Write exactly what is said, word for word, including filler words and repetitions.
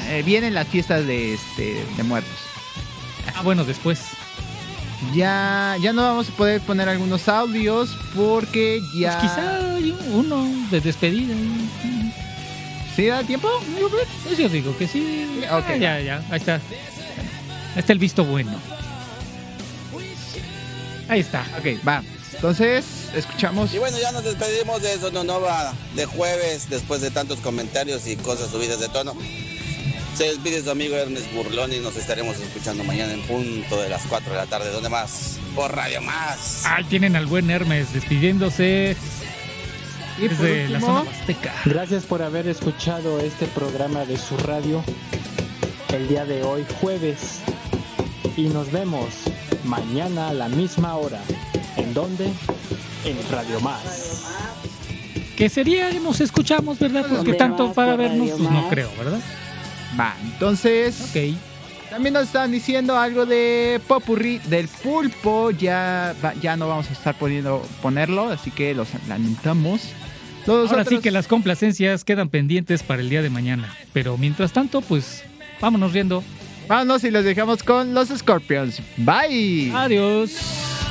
eh, vienen las fiestas de, este, de muertos. Ah, bueno, después. Ya, ya no vamos a poder poner algunos audios porque ya... Pues quizá hay uno de despedida. ¿Sí da tiempo? Pues yo digo que sí. Ok. Ah, ya, ya, ahí está. Ahí está el visto bueno. Ahí está. Ok, va. Entonces, escuchamos. Y bueno, ya nos despedimos de Sononova de jueves, después de tantos comentarios y cosas subidas de tono. Se despide su amigo Ernest Burlón y nos estaremos escuchando mañana en punto de las cuatro de la tarde. ¿Dónde más? Por Radio Más. Ahí tienen al buen Hermes despidiéndose Y por desde la último, zona Azteca. Gracias por haber escuchado este programa de su radio el día de hoy, jueves. Y nos vemos mañana a la misma hora. ¿En dónde? En Radio Más. Que sería que nos escuchamos, ¿verdad? Porque tanto para vernos, pues no creo, ¿verdad? va. Entonces, Ok. también nos estaban diciendo algo de Popurrí del Pulpo. Ya, va- ya no vamos a estar poniendo, ponerlo, así que los lamentamos. Los Ahora sí otros- que las complacencias quedan pendientes para el día de mañana. Pero mientras tanto, pues vámonos riendo. Vámonos y los dejamos con los Scorpions. Bye. Adiós.